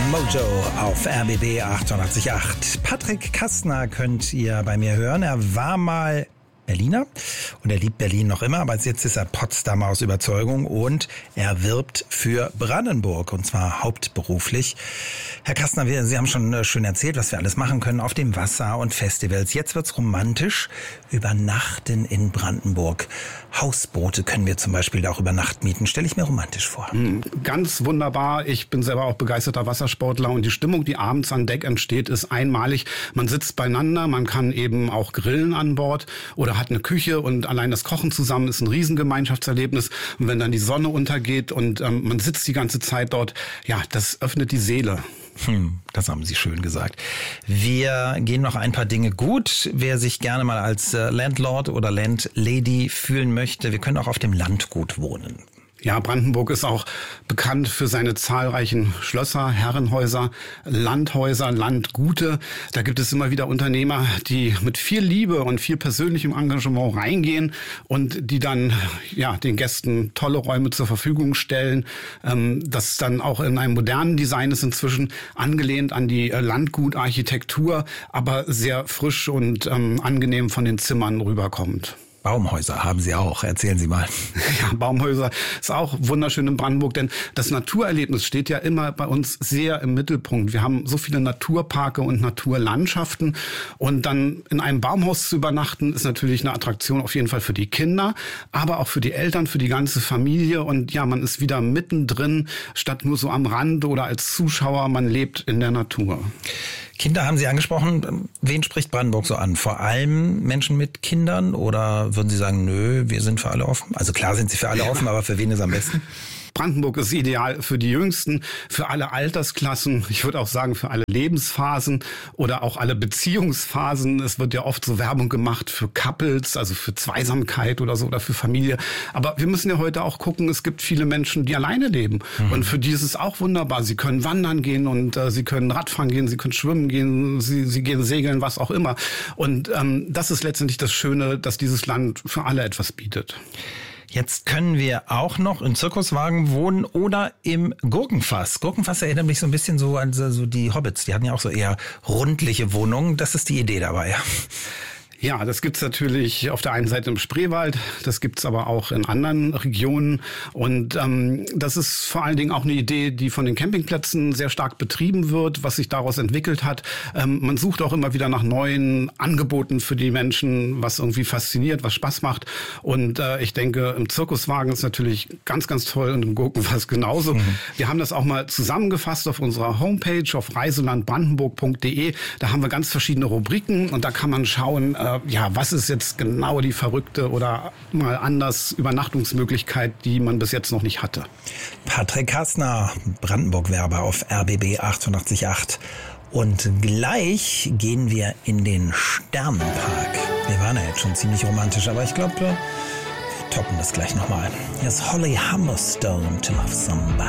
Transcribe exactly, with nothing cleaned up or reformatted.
Mojo auf R B B achtundachtzig Komma acht. Patrick Kastner könnt ihr bei mir hören. Er war mal Berliner und er liebt Berlin noch immer, aber jetzt ist er Potsdamer aus Überzeugung und er wirbt für Brandenburg und zwar hauptberuflich. Herr Kastner, wir, Sie haben schon schön erzählt, was wir alles machen können auf dem Wasser und Festivals. Jetzt wird's romantisch. Übernachten in Brandenburg. Hausboote können wir zum Beispiel auch über Nacht mieten. Stelle ich mir romantisch vor. Ganz wunderbar. Ich bin selber auch begeisterter Wassersportler und die Stimmung, die abends an Deck entsteht, ist einmalig. Man sitzt beieinander, man kann eben auch grillen an Bord oder hat eine Küche und allein das Kochen zusammen ist ein Riesengemeinschaftserlebnis. Und wenn dann die Sonne untergeht und ähm, man sitzt die ganze Zeit dort, ja, das öffnet die Seele. Hm, das haben Sie schön gesagt. Wir gehen noch ein paar Dinge gut. Wer sich gerne mal als Landlord oder Landlady fühlen möchte, wir können auch auf dem Landgut wohnen. Ja, Brandenburg ist auch bekannt für seine zahlreichen Schlösser, Herrenhäuser, Landhäuser, Landgute. Da gibt es immer wieder Unternehmer, die mit viel Liebe und viel persönlichem Engagement reingehen und die dann ja den Gästen tolle Räume zur Verfügung stellen. Das dann auch in einem modernen Design ist inzwischen, angelehnt an die Landgutarchitektur, aber sehr frisch und ähm, angenehm von den Zimmern rüberkommt. Baumhäuser haben Sie auch. Erzählen Sie mal. Ja, Baumhäuser ist auch wunderschön in Brandenburg, denn das Naturerlebnis steht ja immer bei uns sehr im Mittelpunkt. Wir haben so viele Naturparke und Naturlandschaften und dann in einem Baumhaus zu übernachten ist natürlich eine Attraktion auf jeden Fall für die Kinder, aber auch für die Eltern, für die ganze Familie und ja, man ist wieder mittendrin, statt nur so am Rand oder als Zuschauer, man lebt in der Natur. Kinder haben Sie angesprochen. Wen spricht Brandenburg so an? Vor allem Menschen mit Kindern oder würden Sie sagen, nö, wir sind für alle offen? Also klar sind Sie für alle offen, aber für wen ist am besten? Brandenburg ist ideal für die Jüngsten, für alle Altersklassen, ich würde auch sagen für alle Lebensphasen oder auch alle Beziehungsphasen. Es wird ja oft so Werbung gemacht für Couples, also für Zweisamkeit oder so oder für Familie. Aber wir müssen ja heute auch gucken, es gibt viele Menschen, die alleine leben. Mhm. Und für die ist es auch wunderbar. Sie können wandern gehen und äh, sie können Radfahren gehen, sie können schwimmen gehen, sie, sie gehen segeln, was auch immer. Und ähm, das ist letztendlich das Schöne, dass dieses Land für alle etwas bietet. Jetzt können wir auch noch im Zirkuswagen wohnen oder im Gurkenfass. Gurkenfass erinnert mich so ein bisschen so an so die Hobbits. Die hatten ja auch so eher rundliche Wohnungen. Das ist die Idee dabei. Ja, das gibt's natürlich auf der einen Seite im Spreewald, das gibt's aber auch in anderen Regionen und ähm, das ist vor allen Dingen auch eine Idee, die von den Campingplätzen sehr stark betrieben wird, was sich daraus entwickelt hat. Ähm, man sucht auch immer wieder nach neuen Angeboten für die Menschen, was irgendwie fasziniert, was Spaß macht und äh, ich denke, im Zirkuswagen ist natürlich ganz, ganz toll und im Gurkenfass genauso. Mhm. Wir haben das auch mal zusammengefasst auf unserer Homepage auf reiselandbrandenburg punkt de. Da haben wir ganz verschiedene Rubriken und da kann man schauen, äh, ja, was ist jetzt genau die verrückte oder mal anders Übernachtungsmöglichkeit, die man bis jetzt noch nicht hatte? Patrick Kastner, Brandenburg-Werber auf R B B achtundachtzig Komma acht. Und gleich gehen wir in den Sternenpark. Wir waren ja jetzt schon ziemlich romantisch, aber ich glaube, wir toppen das gleich nochmal. Hier ist Holly Humberstone to Love Somebody.